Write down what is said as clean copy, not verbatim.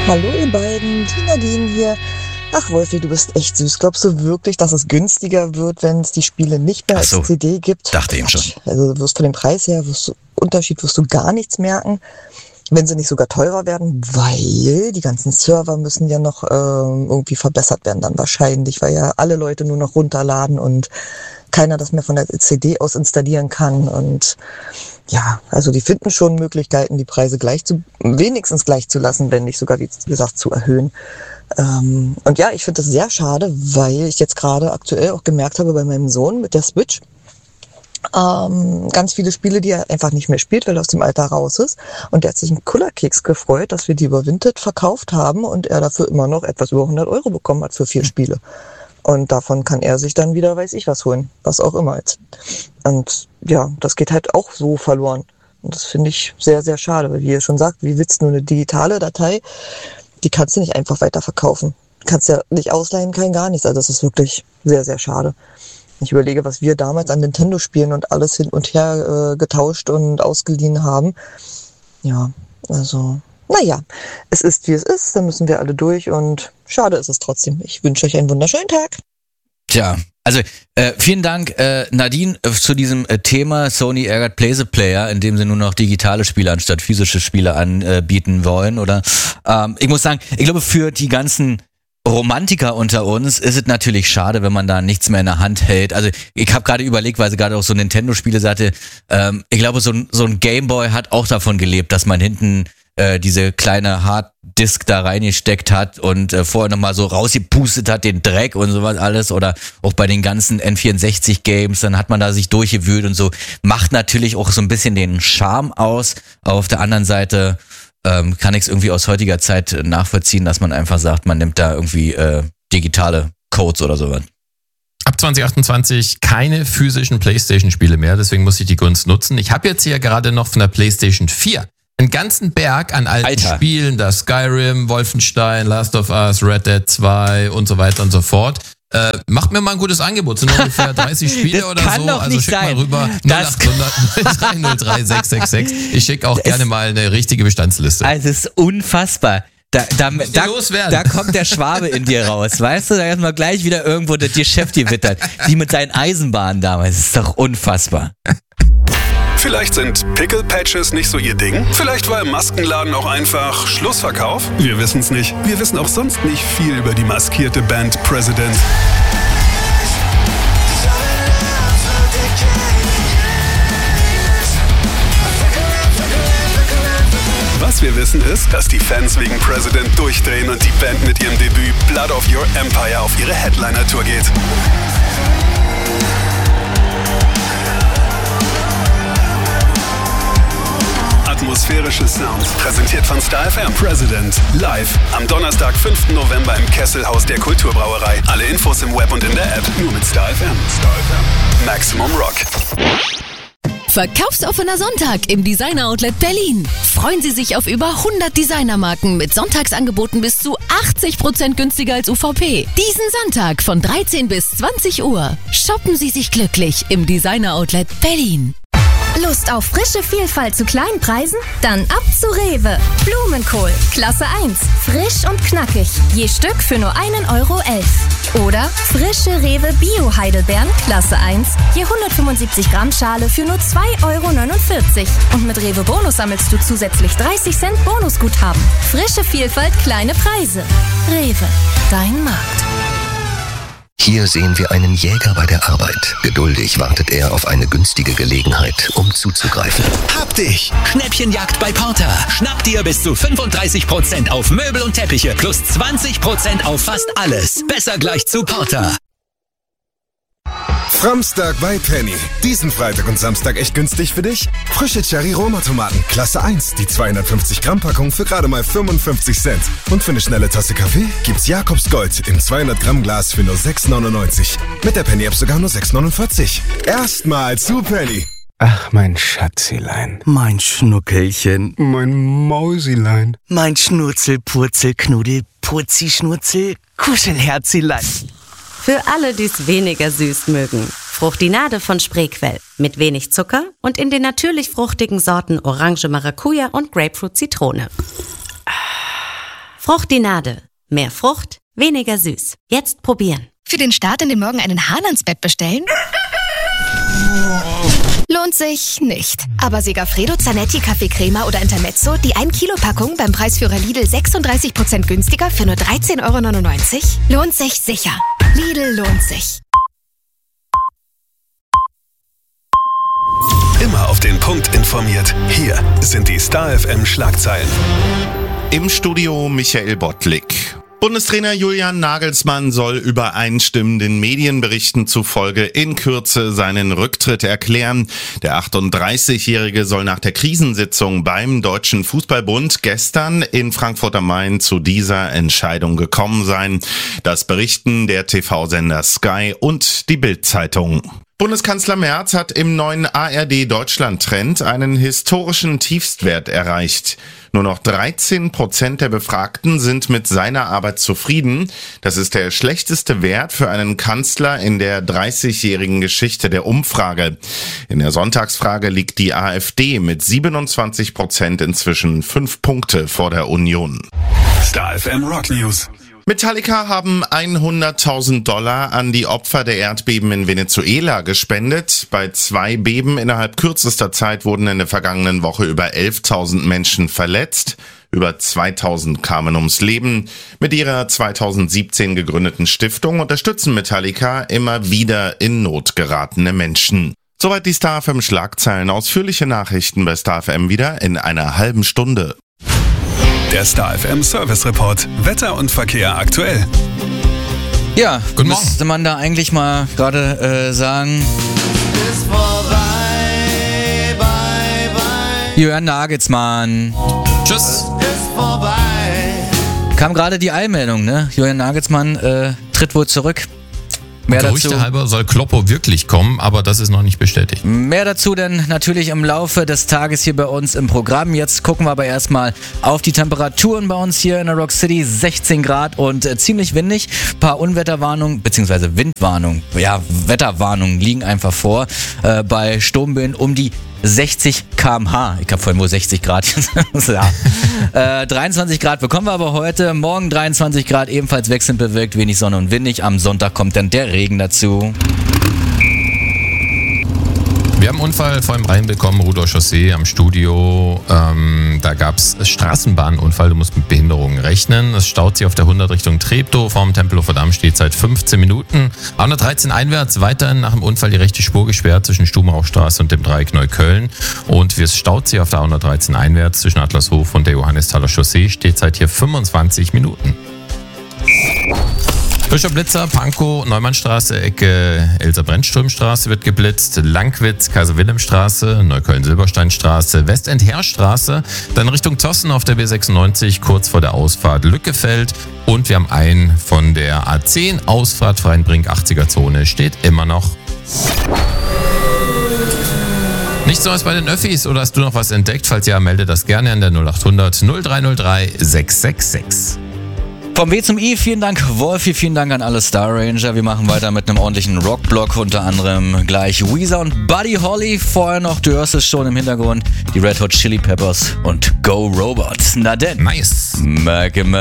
Hallo ihr beiden, die Nadine hier. Ach Wolfi, du bist echt süß. Glaubst du wirklich, dass es günstiger wird, wenn es die Spiele nicht mehr als CD gibt? Dachte eben schon. Also du wirst von dem Preis her, Unterschied wirst du gar nichts merken, wenn sie nicht sogar teurer werden, weil die ganzen Server müssen ja noch irgendwie verbessert werden dann wahrscheinlich, weil ja alle Leute nur noch runterladen und keiner das mehr von der CD aus installieren kann. Und ja, also die finden schon Möglichkeiten, die Preise wenigstens gleich zu lassen, wenn nicht sogar, wie gesagt, zu erhöhen. Und ja, ich finde das sehr schade, weil ich jetzt gerade aktuell auch gemerkt habe bei meinem Sohn mit der Switch, ganz viele Spiele, die er einfach nicht mehr spielt, weil er aus dem Alter raus ist. Und der hat sich einen Kullerkeks gefreut, dass wir die über Vinted verkauft haben und er dafür immer noch etwas über 100 € bekommen hat für 4 Spiele. Und davon kann er sich dann wieder, weiß ich was holen, was auch immer jetzt. Und ja, das geht halt auch so verloren. Und das finde ich sehr, sehr schade, weil wie ihr schon sagt, wie willst du nur eine digitale Datei, die kannst du nicht einfach weiterverkaufen. Kannst ja nicht ausleihen, kein gar nichts. Also das ist wirklich sehr, sehr schade. Ich überlege, was wir damals an Nintendo-Spielen und alles hin und her getauscht und ausgeliehen haben. Ja, also, naja, es ist, wie es ist. Da müssen wir alle durch und schade ist es trotzdem. Ich wünsche euch einen wunderschönen Tag. Tja, also vielen Dank Nadine zu diesem Thema. Sony ärgert Play the Player, indem sie nur noch digitale Spiele anstatt physische Spiele anbieten wollen. Oder ich muss sagen, ich glaube für die ganzen Romantiker unter uns ist es natürlich schade, wenn man da nichts mehr in der Hand hält. Also ich habe gerade überlegt, weil sie gerade auch so Nintendo-Spiele sagte, ich glaube so ein Gameboy hat auch davon gelebt, dass man hinten diese kleine Harddisk da reingesteckt hat und vorher nochmal so rausgepustet hat, den Dreck und sowas alles. Oder auch bei den ganzen N64-Games, dann hat man da sich durchgewühlt und so. Macht natürlich auch so ein bisschen den Charme aus. Aber auf der anderen Seite kann ich es irgendwie aus heutiger Zeit nachvollziehen, dass man einfach sagt, man nimmt da irgendwie digitale Codes oder sowas. Ab 2028 keine physischen PlayStation-Spiele mehr, deswegen muss ich die Gunst nutzen. Ich habe jetzt hier gerade noch von der PlayStation 4 einen ganzen Berg an alten Spielen, da Skyrim, Wolfenstein, Last of Us, Red Dead 2 und so weiter und so fort. Macht mir mal ein gutes Angebot, sind ungefähr 30 Spiele oder so, also schickt mal rüber 0800 30666. Ich schicke auch gerne mal eine richtige Bestandsliste. Also es ist unfassbar. Da kommt der Schwabe in dir raus, weißt du? Da ist mal gleich wieder irgendwo das Geschäft gewittert. Wie mit seinen Eisenbahnen damals. Das ist doch unfassbar. Vielleicht sind Pickle-Patches nicht so ihr Ding? Vielleicht war im Maskenladen auch einfach Schlussverkauf? Wir wissen's nicht. Wir wissen auch sonst nicht viel über die maskierte Band President. Was wir wissen ist, dass die Fans wegen President durchdrehen und die Band mit ihrem Debüt Blood of Your Empire auf ihre Headliner-Tour geht. Atmosphärische Sounds, präsentiert von Star FM. President, live, am Donnerstag, 5. November im Kesselhaus der Kulturbrauerei. Alle Infos im Web und in der App, nur mit Star FM. Star FM. Maximum Rock. Verkaufsoffener Sonntag im Designer Outlet Berlin. Freuen Sie sich auf über 100 Designermarken mit Sonntagsangeboten bis zu 80% günstiger als UVP. Diesen Sonntag von 13 bis 20 Uhr. Shoppen Sie sich glücklich im Designer Outlet Berlin. Lust auf frische Vielfalt zu kleinen Preisen? Dann ab zu Rewe. Blumenkohl, Klasse 1. Frisch und knackig. Je Stück für nur 1,11 €. Oder frische Rewe Bio-Heidelbeeren, Klasse 1. Je 175 Gramm Schale für nur 2,49 €. Und mit Rewe Bonus sammelst du zusätzlich 30 Cent Bonusguthaben. Frische Vielfalt, kleine Preise. Rewe, dein Markt. Hier sehen wir einen Jäger bei der Arbeit. Geduldig wartet er auf eine günstige Gelegenheit, um zuzugreifen. Hab dich! Schnäppchenjagd bei Porter. Schnapp dir bis zu 35% auf Möbel und Teppiche plus 20% auf fast alles. Besser gleich zu Porter. Framstag bei Penny. Diesen Freitag und Samstag echt günstig für dich? Frische Cherry-Roma-Tomaten, Klasse 1. Die 250 Gramm Packung für gerade mal 55 Cent. Und für eine schnelle Tasse Kaffee gibt's Jakobs Gold im 200 Gramm Glas für nur 6,99. Mit der Penny-App sogar nur 6,49. Erstmal zu Penny. Ach, mein Schatzilein. Mein Schnuckelchen. Mein Mausilein. Mein Schnurzel, Purzel, Knuddel, Purzi, Schnurzel, Kuschelherzilein. Für alle, die es weniger süß mögen. Fruchtinade von Spreequell. Mit wenig Zucker und in den natürlich fruchtigen Sorten Orange, Maracuja und Grapefruit, Zitrone. Fruchtinade. Mehr Frucht, weniger süß. Jetzt probieren. Für den Start in den Morgen einen Hahn-ans-Bett bestellen? Lohnt sich nicht. Aber Segafredo Zanetti Kaffeecrema oder Intermezzo, die 1-Kilo-Packung beim Preisführer Lidl 36% günstiger für nur 13,99 €? Lohnt sich sicher. Lidl lohnt sich. Immer auf den Punkt informiert. Hier sind die Star FM Schlagzeilen. Im Studio Michael Bottlik. Bundestrainer Julian Nagelsmann soll übereinstimmenden Medienberichten zufolge in Kürze seinen Rücktritt erklären. Der 38-Jährige soll nach der Krisensitzung beim Deutschen Fußballbund gestern in Frankfurt am Main zu dieser Entscheidung gekommen sein. Das berichten der TV-Sender Sky und die Bild-Zeitung. Bundeskanzler Merz hat im neuen ARD-Deutschland-Trend einen historischen Tiefstwert erreicht. Nur noch 13% der Befragten sind mit seiner Arbeit zufrieden. Das ist der schlechteste Wert für einen Kanzler in der 30-jährigen Geschichte der Umfrage. In der Sonntagsfrage liegt die AfD mit 27% inzwischen 5 Punkte vor der Union. Star FM Rock News. Metallica haben $100.000 an die Opfer der Erdbeben in Venezuela gespendet. Bei 2 Beben innerhalb kürzester Zeit wurden in der vergangenen Woche über 11.000 Menschen verletzt. Über 2.000 kamen ums Leben. Mit ihrer 2017 gegründeten Stiftung unterstützen Metallica immer wieder in Not geratene Menschen. Soweit die Star FM Schlagzeilen. Ausführliche Nachrichten bei Star FM wieder in einer halben Stunde. Der Star FM Service Report. Wetter und Verkehr aktuell. Ja, guten Morgen. Müsste man da eigentlich mal gerade sagen. Ist vorbei, bye, bye. Julian Nagelsmann. Tschüss. Ist vorbei. Kam gerade die Eilmeldung, ne? Julian Nagelsmann tritt wohl zurück. Mehr Gerüchte dazu halber soll Kloppo wirklich kommen, aber das ist noch nicht bestätigt. Mehr dazu denn natürlich im Laufe des Tages hier bei uns im Programm. Jetzt gucken wir aber erstmal auf die Temperaturen bei uns hier in der Rock City. 16 Grad und ziemlich windig. Ein paar Unwetterwarnungen bzw. Windwarnungen, ja Wetterwarnungen liegen einfach vor. Bei Sturmböen um die 60 km/h. Ich habe vorhin wohl 60 Grad. Ja. 23 Grad bekommen wir aber heute. Morgen 23 Grad, ebenfalls wechselnd bewölkt, wenig Sonne und windig. Am Sonntag kommt dann der Regen dazu. Wir haben einen Unfall vor allem reinbekommen, Rudolf Chaussee am Studio. Da gab es Straßenbahnunfall, du musst mit Behinderungen rechnen. Es staut sich auf der 100 Richtung Treptow, vorm Tempelhofer Damm steht seit 15 Minuten. 113 einwärts, weiterhin nach dem Unfall die rechte Spur gesperrt zwischen Stubenrauchstraße und dem Dreieck Neukölln. Und es staut sich auf der 113 einwärts zwischen Adlershof und der Johannesthaler Chaussee, steht seit hier 25 Minuten. Frischer Blitzer, Pankow, Neumannstraße, Ecke Elsa-Brennström-Straße wird geblitzt, Langwitz, Kaiser-Wilhelm-Straße, Neukölln-Silberstein-Straße, Westend-Heerstraße, dann Richtung Zossen auf der B96, kurz vor der Ausfahrt Lückefeld und wir haben einen von der A10, Ausfahrt Freienbrink, 80er-Zone, steht immer noch. Nichts Neues bei den Öffis oder hast du noch was entdeckt? Falls ja, melde das gerne an der 0800 0303 666. Vom W zum I, vielen Dank Wolfi, vielen Dank an alle Star Ranger. Wir machen weiter mit einem ordentlichen Rockblock, unter anderem gleich Weezer und Buddy Holly. Vorher noch, du hörst es schon im Hintergrund, die Red Hot Chili Peppers und Go Robots. Na denn. Nice.